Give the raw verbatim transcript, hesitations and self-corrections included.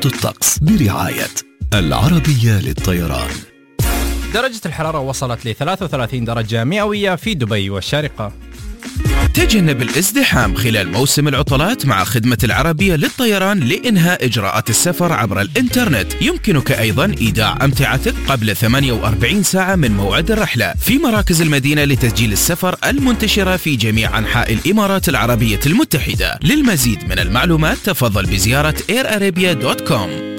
الطقس برعاية العربية للطيران. درجة الحرارة وصلت ل ثلاثة وثلاثين درجة مئوية في دبي والشارقة. تجنب الازدحام خلال موسم العطلات مع خدمة العربية للطيران لإنهاء إجراءات السفر عبر الإنترنت. يمكنك أيضا إيداع أمتعتك قبل ثمانية وأربعين ساعة من موعد الرحلة في مراكز المدينة لتسجيل السفر المنتشرة في جميع أنحاء الإمارات العربية المتحدة. للمزيد من المعلومات تفضل بزيارة اير ارابيا دوت كوم.